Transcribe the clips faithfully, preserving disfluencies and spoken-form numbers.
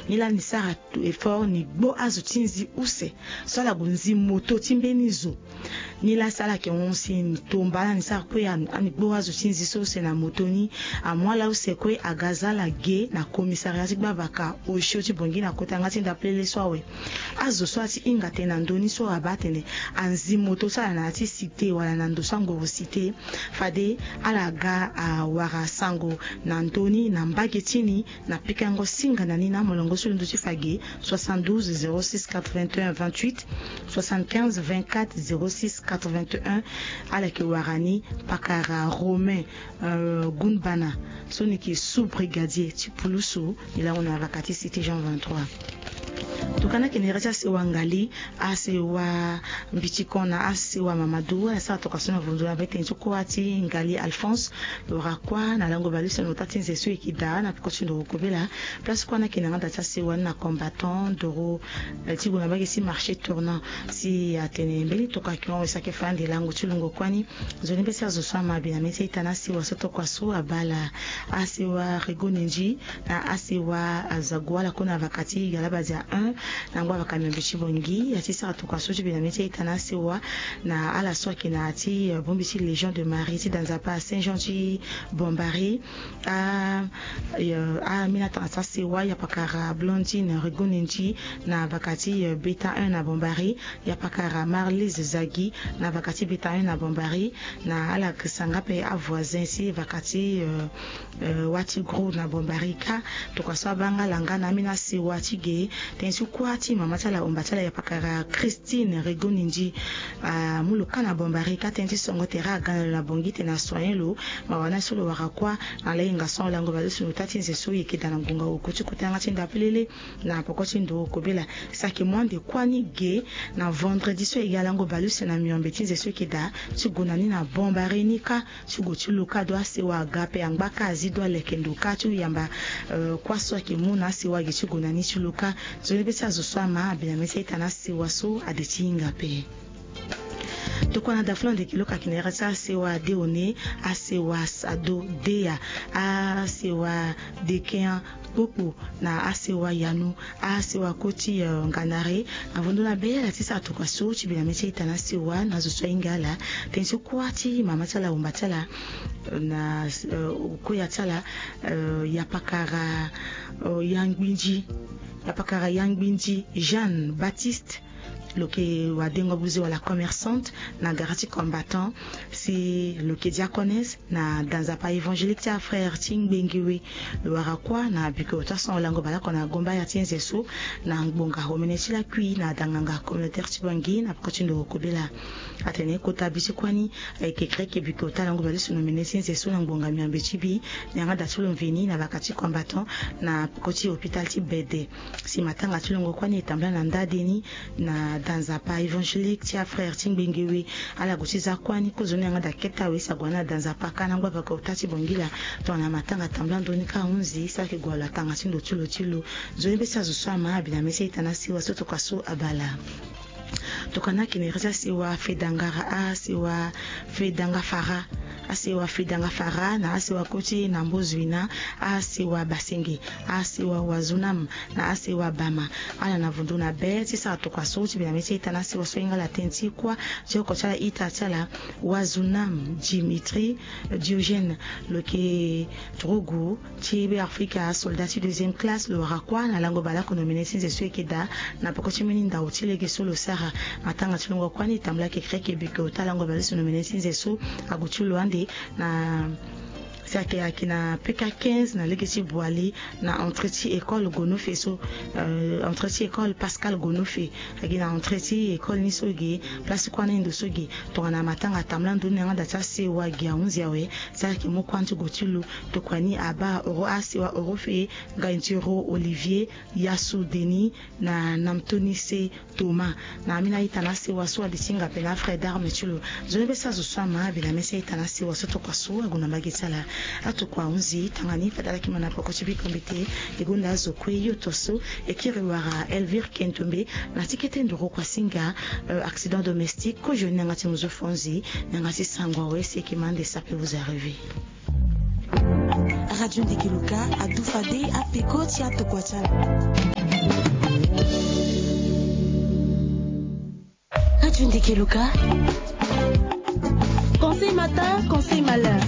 nila ni sara effort ni bo azutinzi use sola gunzi moto timbenizo nila sala ke onsi tombala ni sara kwe ani bo azutinzi so se na motoni amwala use kwe agazala ge na commissariat bavaka o shoti bongi na kota ngati ndapele swawe azo swati ingate na ndoni so abatene anzi moto sala na ati cité wala na ndosango cité fade alaga a wara sango na ndoni na mbagetini na pikango singa na nina molongo so ndo tifage soixante-douze zéro six quatre-vingt-un vingt-huit soixante-quinze vingt-quatre zéro six quatre-vingt-un ala ke warani pakara romain euh, gunbana soniki sous brigadier tipulusu ila on vakati cité Jean vingt-trois tukana kineracha se wangali ase wa mbichikona ase wa Mamadou asa tokasona vunzula bete nchukwati ngali Alphonse lorakwa na lango balise no tatinze su ekida na kochindo kobela place kwa na kinanga ta se wana combattant doro tigo na bagisi marché tournant si atene mbeli tokakyo esake fandi lango chulungo kwani zoni besa zo sama bina mete itana si wasoto kwa su abala ase wa Regonenji na ase wa Azagwala kuna vakati galabazia un na ngwa bakamembishi bongi yatisa tukasoji binamete itanasewa na ala soki na ati bombishi Légion de Marie ti dans apa Saint-Jean Bombari a a mina tansasewa ya pakara Blondine Regonenji na bakati Beta un na Bombari ya pakara Marlise Zagi na bakati Beta un na Bombari na ala kisanga pe a voisin si bakati uh, uh, wati gros na Bombari ka tukaswa banga langa na mina sewa tige tensu kwati mama tala ombatala ya pakara Christine Regonenji uh, muluka na Bombari ka tensi songo tera gana la bongite na soyelo mawana solo warakwa na lenga son lango balusu tati nzeso yekida na ngunga ukuchi kutanga tinda pelele na pokoti ndo kobela saki mwande kwani ge na vendredi so egalango balusu na miombe tinzeso yekida tuguna ni na Bombari nika tugochi luka do asewa gape angbaka azidwa lekendo ka tu yamba uh, kwa so ki muna asewa gichuguna ni chuluka zoni besa zo swama bila mesa itana sewa so adechinga pe tukwana da flan de kiloka kinera sa sewa deone asewa sado dea asewa dekean popo na asewa yanu asewa koti uh, nganare avondona be la tisa tukwaso chibila mesa itana sewa na zo swingala tenso kwati mama tala umbatala na uh, koya tala uh, yapakara uh, yangbinji yapakara yangbinji Jeanne Baptiste loke wadengo buzi wala commerçante na garati combattant si loke diaconesse na dans apa évangélique tia frère Tingbengiwe warakwa na biko tason lango bala kona gomba ya tienzeso na ngbonga homenesi la kui na danganga communautaire tibangi na kotindo kobela atene kota bisi kwani ke kreke biko talango bala suno menesi nzeso na ngbonga miambe chibi nyanga datulo mveni na bakati combattant na koti hôpital Tibede si matanga tulongo kwani etambla na ndadeni na dans apa évangélique tia frère Tingbengiwe ala gotiza kwani kozoni ngada keta we sagwana dans apa kana ngwa bako tati bongila tona matanga tambla ndoni ka unzi sake gwala tanga tindo tulo tulo zoni besa zo swama bila mesa itana siwa soto kaso abala tokana kinereza siwa fedangara a siwa fedanga fara asiwa fidanga fara na asiwa koti na mbozwina asiwa basenge asiwa wazunam na asiwa bama ala na vunduna beti sa toka soti bila mesi itana asiwa soinga la tenti kwa joko chala ita chala wazunam Dimitri Diogène loke drogo tibe Afrika soldati deuxième classe lo rakwa na lango bala kono menesi ze swekeda na pokoti meninda utile ge solo sara matanga tulongo kwani tambla ke kreke biko talango bala sono menesi ze so agutulo ande na sake akina P K quinze na legacy boali na entretien école Gonofe so euh, entretien école Pascal Gonofe akina entretien école nisoge place kwa ndo soge to na matanga tamlando nga data se wa gia unziawe sake mo kwantu gotilu to kwani aba oro asi wa orofe gaintiro Olivier Yasu Denis na namtoni se Thomas na amina itana se wa so adisinga pena frère d'armes tulo zone besa zo swama bila mesa itana se wa so to kwaso aguna magitsala atukwa unzi tangani fadala kimana poko chibikombete egunda azo kweyo toso ekiriwara Elvire Kentombe na tikete ndoro kwa singa uh, accident domestique ko joni ngati muzofonzi ngati sangwa wese kimande ça peut vous arriver. Radio Ndekiluka a Dufade a Pekoti a Tokwachala. Keluka. Conseil matin, conseil malheur.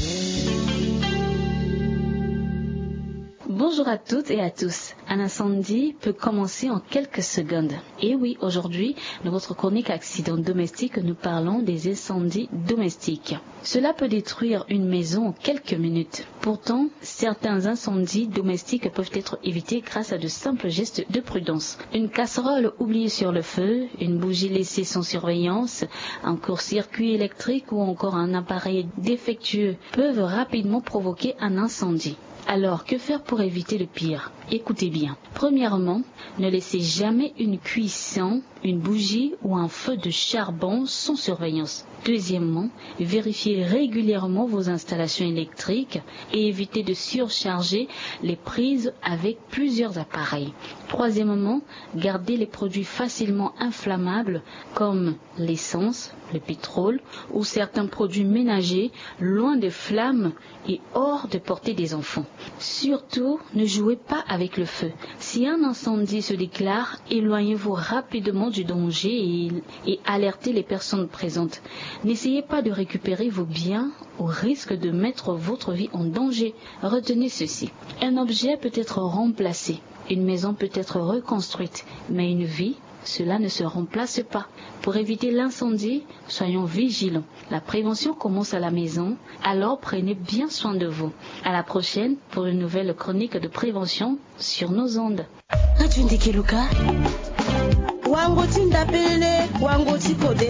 Bonjour à toutes et à tous. Un incendie peut commencer en quelques secondes. Et oui, aujourd'hui, dans votre chronique accident domestique, nous parlons des incendies domestiques. Cela peut détruire une maison en quelques minutes. Pourtant, certains incendies domestiques peuvent être évités grâce à de simples gestes de prudence. Une casserole oubliée sur le feu, une bougie laissée sans surveillance, un court-circuit électrique ou encore un appareil défectueux peuvent rapidement provoquer un incendie. Alors, que faire pour éviter le pire? Écoutez bien. Premièrement, ne laissez jamais une cuisson, une bougie ou un feu de charbon sans surveillance. Deuxièmement, vérifiez régulièrement vos installations électriques et évitez de surcharger les prises avec plusieurs appareils. Troisièmement, gardez les produits facilement inflammables comme l'essence, le pétrole ou certains produits ménagers loin des flammes et hors de portée des enfants. Surtout, ne jouez pas avec le feu. Si un incendie se déclare, éloignez-vous rapidement du danger et, et alertez les personnes présentes. N'essayez pas de récupérer vos biens au risque de mettre votre vie en danger. Retenez ceci. Un objet peut être remplacé, une maison peut être reconstruite, mais une vie, cela ne se remplace pas. Pour éviter l'incendie, soyons vigilants. La prévention commence à la maison, alors prenez bien soin de vous. À la prochaine pour une nouvelle chronique de prévention sur nos ondes. Ratundi Keluka. Wangoti ndapele, wangoti kode.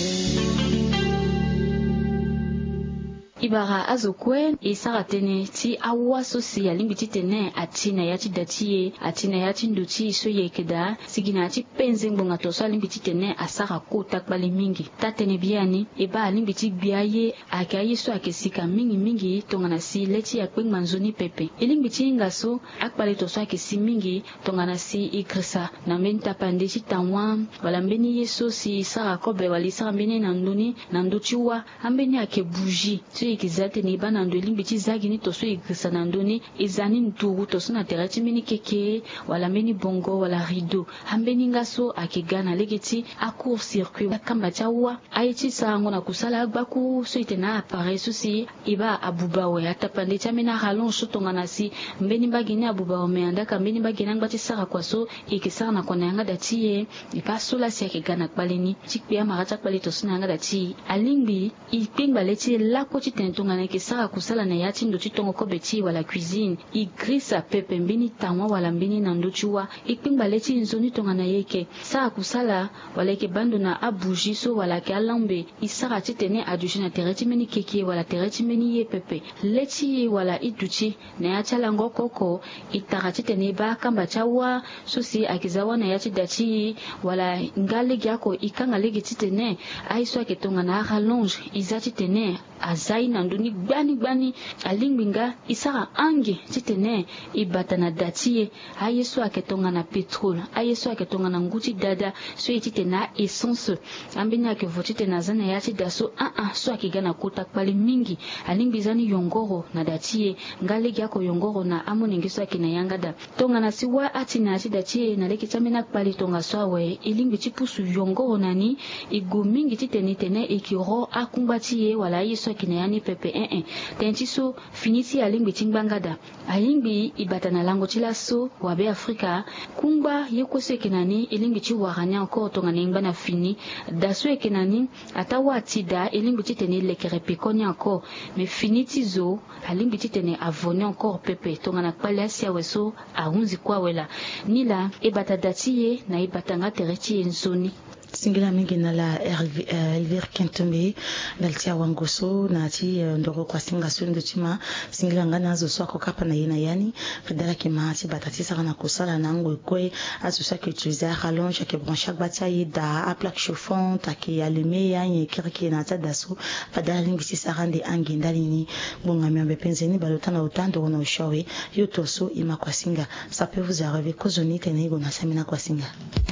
Ibara azokwen e saratene ti awa sosi alimbiti tene atina yati datie atina yati nduti so yekeda sigina ti penze ngbonga to so alimbiti tene asara kota kbali mingi tatene biani e ba alimbiti biaye akayi so akesika mingi mingi tongana si leti akpe manzoni pepe elimbiti ngaso akbali to so akesi mingi tongana si ikrisa na menta pande ti tanwa wala mbeni yeso si sara kobe wali sara mbeni na ndoni na ndochiwa ambeni ake bougie ikizate ni bana ndo limbiti zagi ni toso igrisa na ndoni izani ntugu toso na terati mini keke wala mini bongo wala rideau ambeni ngaso akigana legeti a court circuit akamba chawa aichi sango na kusala agbaku so itena appareil susi iba abubawe atapande chamena halon shotonga na si mbeni bagini abubawe meanda kambeni bagina ngbati sara kwaso ikisara na kona yanga datie ipasola si akigana kbaleni chikpe amaracha kbali toso na yanga dati alingbi ipingba leti lako tonga na kesara kusala na yati ndo chitongo kobeti wala cuisine igrisa pepe mbini tamwa wala mbini na ndochua ikpingba leti nzoni tonga na yeke sara kusala wala ke bando na abujiso wala ke alambe isara titene adushi na tereti meni keke wala tereti meni ye pepe leti wala iduchi na yati alango koko itara titene ba kamba chawa susi akizawa na yati dachi wala ngale gyako ikanga legi titene aiso aketonga na rallonge izati tene azai na nduni gbani gbani alingbinga isara ange titene ibata na datie ayeso aketonga na petrol ayeso aketonga na nguti dada so ititena essence ambini akevotite na zana yati daso a a so akigana kota kpali mingi alingbizani yongoro na datie ngalegi yako yongoro na amonenge so akina yangada tonga na siwa ati na ati datie na leki chamena kpali tonga swawe ilingbi chipusu yongoro nani igu mingi titene tene ikiro akumbatie wala yeso akina yani pepe eh eh tenti so finiti alingbi tingbangada alingbi ibata na lango tilaso wabe Afrika kumba yekoso ekenani ilingbi chi waranya encore tonga nengba na fini daso ekenani atawa tida ilingbi titene lekere pekoni encore mais finiti zo alingbi titene avone encore pepe tonga na kpali asia weso ahunzi kwa wela nila ibata datiye na ibata nga tereti enzoni singila mingi na la Elvire Kintombe daltia wangoso na ati ndoro kwa singa sundo chima singila ngana zo swako kapa na yena yani fedala ki maati batati saka na kusala na ngo kwe azo saka utiliser rallonge ke branche batia yida a plaque chauffante ki allumer ya nye kirki na ta daso fedala lingi si sarande angi ndalini bonga miambe penzeni balota na utando na ushawe yoto so ima kwa singa ça peut vous arriver kozoni tenego na samina kwa singa.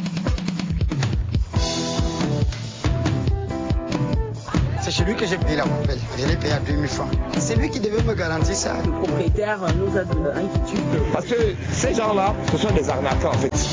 C'est chez lui que j'ai payé la poubelle. Je l'ai payé à deux mille francs. C'est lui qui devait me garantir ça. Le propriétaire nous a donné un inquiétude. Parce que ces gens-là, ce sont des arnaqueurs en fait.